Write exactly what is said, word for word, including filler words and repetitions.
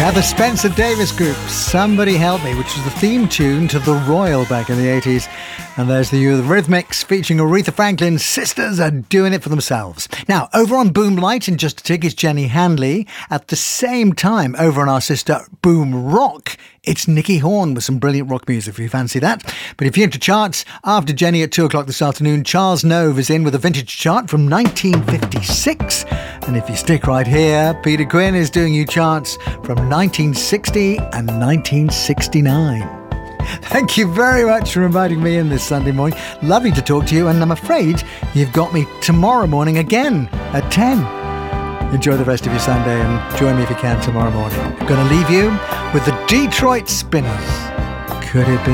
have the Spencer Davis Group, Somebody Help Me, which was the theme tune to The Royal back in the eighties. And there's the Eurythmics featuring Aretha Franklin. Sisters are doing it for themselves. Now, over on Boom Light in just a tick is Jenny Handley. At the same time, over on our sister Boom Rock, it's Nicky Horn with some brilliant rock music, if you fancy that. But if you're into charts, after Jenny at two o'clock this afternoon, Charles Nove is in with a vintage chart from nineteen fifty-six. And if you stick right here, Peter Quinn is doing you charts from nineteen sixty and nineteen sixty-nine. Thank you very much for inviting me in this Sunday morning. Lovely to talk to you, and I'm afraid you've got me tomorrow morning again at ten. Enjoy the rest of your Sunday and join me if you can tomorrow morning. I'm going to leave you with the Detroit Spinners. Could it be?